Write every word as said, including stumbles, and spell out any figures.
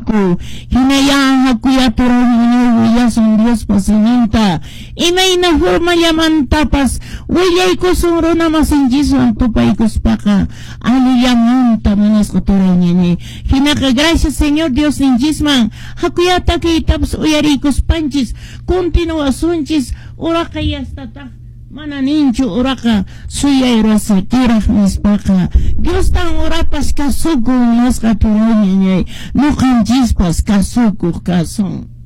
kasuku. Hinayang hakuya turong wiyason Dios pasininta. Inay na forma yaman tapas. Wiyay ko suro na masinjiso ang tupay kuspaka. Aliyangan tamanas ko turong yun. Hinaka gracias Señor Dios ninjisman. Hakuya taki tapas uyarikos panchis. Continua sunchis. Ura kaya stata. Mana nincho uraka suyay rasa kirah mispaka. Dios tan urapas kasuku mas katuloy niya. No kanjispas kasuku kasong.